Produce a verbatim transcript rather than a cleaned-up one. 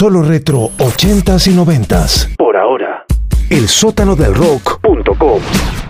Solo retro ochentas y noventas. Por ahora. El sótano del rock punto com